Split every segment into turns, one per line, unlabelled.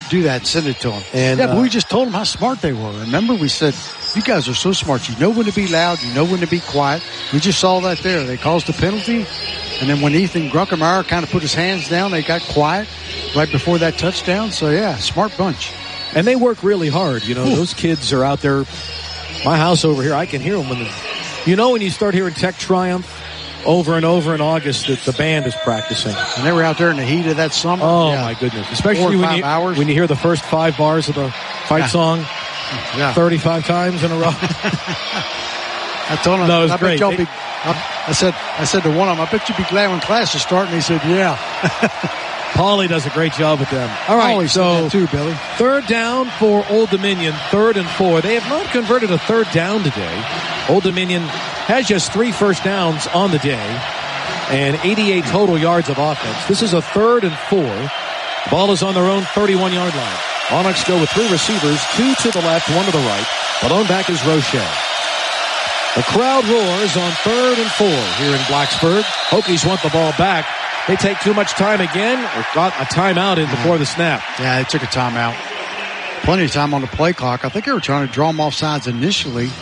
do that, send it to them.
And,
but we just told them how smart they were. Remember, we said, you guys are so smart. You know when to be loud. You know when to be quiet. We just saw that there. They caused the penalty. And then when Ethan Gruckemeyer kind of put his hands down, they got quiet right before that touchdown. So, yeah, smart bunch.
And they work really hard. You know, those kids are out there. My house over here, I can hear them. When you start hearing Tech Triumph over and over in August, that the band is practicing.
And they were out there in the heat of that summer.
Oh, my goodness. Especially when you hear the first 5 bars of the fight song 35 times in a row.
I told him,
no, it was great.
I said to one of them, I bet you'd be glad when class is starting. He said, yeah.
Paulie does a great job with them. All right,
so too, Billy.
Third down for Old Dominion, 3rd and 4. They have not converted a third down today. Old Dominion has just 3 first downs on the day and 88 total yards of offense. This is a 3rd and 4. The ball is on their own 31-yard line. Monarchs go with 3 receivers, 2 to the left, 1 to the right. The lone back is Roche. The crowd roars on 3rd and 4 here in Blacksburg. Hokies want the ball back. They take too much time again, or got a timeout in before the snap.
Yeah, they took a timeout. Plenty of time on the play clock. I think they were trying to draw them off sides initially.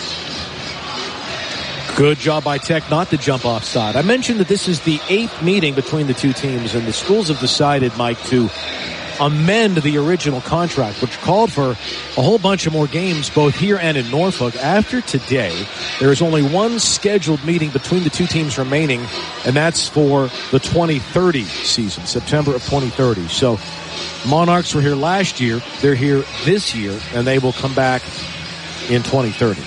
Good job by Tech not to jump offside. I mentioned that this is the 8th meeting between the two teams, and the schools have decided, Mike, to amend the original contract, which called for a whole bunch of more games both here and in Norfolk. After today, there is only one scheduled meeting between the two teams remaining, and that's for the 2030 season, September of 2030. So Monarchs were here last year, they're here this year, and they will come back in 2030.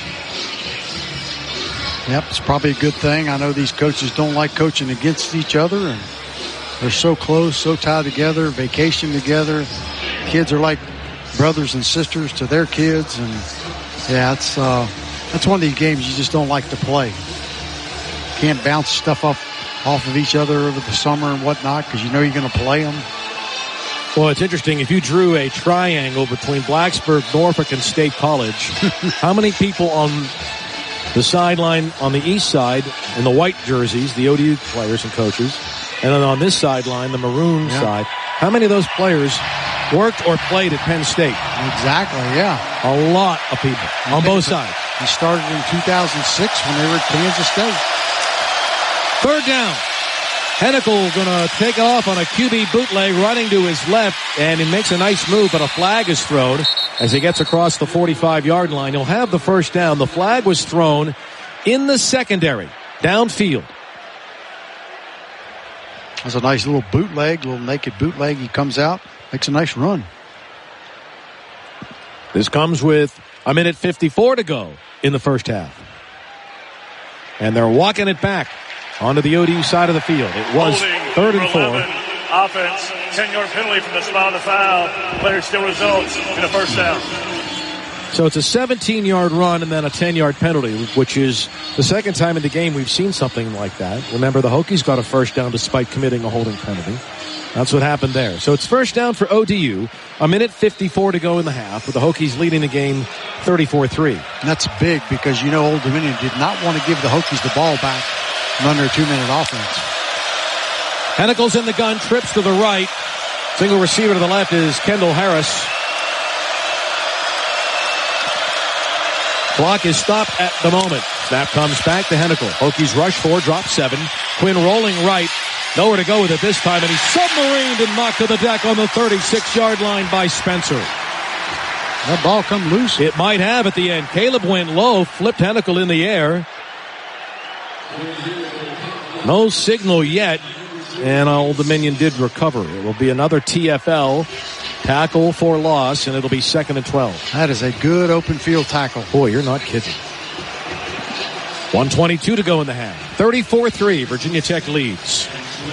Yep, it's probably a good thing. I know these coaches don't like coaching against each other, and they're so close, so tied together, vacation together. Kids are like brothers and sisters to their kids, and yeah, that's one of these games you just don't like to play. Can't bounce stuff off of each other over the summer and whatnot because you know you're going to play them.
Well, it's interesting. If you drew a triangle between Blacksburg, Norfolk, and State College, how many people on the sideline on the east side in the white jerseys, the ODU players and coaches, and then on this sideline, the maroon side, how many of those players worked or played at Penn State?
Exactly, yeah.
A lot of people on both sides.
He started in 2006 when they were at Kansas State.
3rd down. Hennikel going to take off on a QB bootleg, running to his left, and he makes a nice move, but a flag is thrown as he gets across the 45-yard line. He'll have the first down. The flag was thrown in the secondary, downfield.
That's a nice little bootleg, little naked bootleg. He comes out, makes a nice run.
This comes with a minute 54 to go in the first half. And they're walking it back onto the ODU side of the field. It was
Holding
3rd and 4.
Offense, 10-yard penalty from the spot of the foul. Player still results in a first down.
So it's a 17-yard run and then a 10-yard penalty, which is the second time in the game we've seen something like that. Remember, the Hokies got a first down despite committing a holding penalty. That's what happened there. So it's first down for ODU. A minute 54 to go in the half, with the Hokies leading the game 34-3.
And that's big because, you know, Old Dominion did not want to give the Hokies the ball back and run their 2-minute offense.
Hennikel's in the gun, trips to the right. Single receiver to the left is Kendall Harris. Clock is stopped at the moment. Snap comes back to Hennikel. Hokies rush 4, drop 7. Quinn rolling right. Nowhere to go with it this time, and he's submarined and knocked to the deck on the 36-yard line by Spencer.
That ball come loose.
It might have at the end. Caleb went low, flipped Hennikel in the air. No signal yet, and Old Dominion did recover. It will be another TFL. Tackle for loss, and it'll be 2nd and 12.
That is a good open field tackle.
Boy, you're not kidding. 1:22 to go in the half. 34-3, Virginia Tech leads.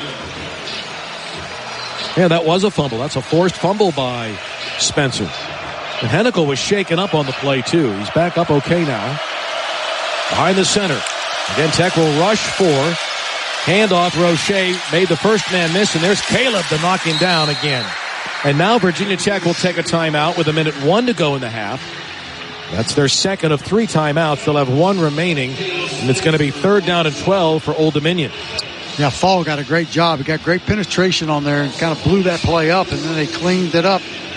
Yeah, that was a fumble. That's a forced fumble by Spencer. And Hennikel was shaken up on the play, too. He's back up okay now. Behind the center. Again, Tech will rush 4. Handoff, Roche made the first man miss, and there's Caleb to knock him down again. And now Virginia Tech will take a timeout with a minute 1 to go in the half. That's their second of 3 timeouts. They'll have 1 remaining, and it's going to be 3rd down and 12 for Old Dominion.
Yeah, Fall got a great job. He got great penetration on there and kind of blew that play up, and then they cleaned it up